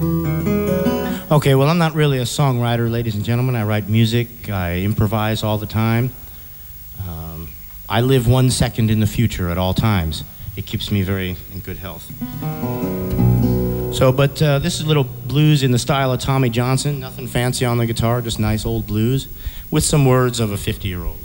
Okay, well, I'm not really a songwriter, ladies and gentlemen. I write music, I improvise all the time. I live 1 second in the future at all times. It keeps me very in good health. But this is a little blues in the style of Tommy Johnson. Nothing fancy on the guitar, just nice old blues with some words of a 50-year-old.